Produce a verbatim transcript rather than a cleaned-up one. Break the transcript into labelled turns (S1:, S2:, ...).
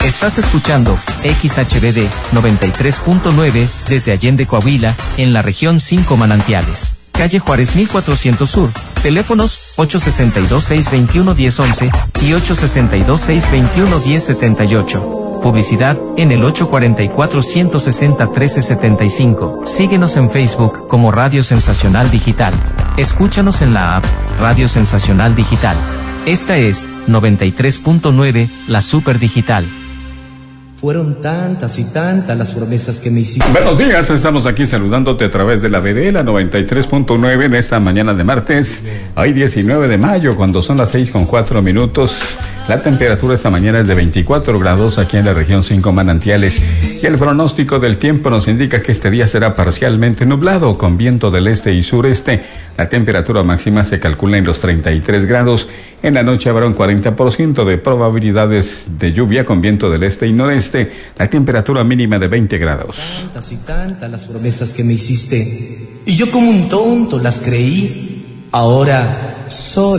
S1: Estás escuchando X H B D noventa y tres punto nueve desde Allende, Coahuila, en la región cinco Manantiales. Calle Juárez mil cuatrocientos Sur. Teléfonos ocho seis dos, seis dos uno, uno cero once y ocho seis dos, seis dos uno, uno cero siete ocho. Publicidad en el ocho cuatro cuatro, uno seis cero, uno tres siete cinco. Síguenos en Facebook como Radio Sensacional Digital. Escúchanos en la app Radio Sensacional Digital. Esta es noventa y tres punto nueve, la Super Digital.
S2: Fueron tantas y tantas las promesas que me hiciste.
S3: Buenos días, estamos aquí saludándote a través de la B D, la noventa y tres punto nueve en esta mañana de martes. Hoy diecinueve de mayo, cuando son las seis con cuatro minutos. La temperatura esta mañana es de veinticuatro grados aquí en la región cinco Manantiales. Y el pronóstico del tiempo nos indica que este día será parcialmente nublado, con viento del este y sureste. La temperatura máxima se calcula en los treinta y tres grados. En la noche habrá un cuarenta por ciento de probabilidades de lluvia con viento del este y noreste. La temperatura mínima de veinte grados.
S2: Tantas y tantas las promesas que me hiciste. Y yo como un tonto las creí. Ahora solo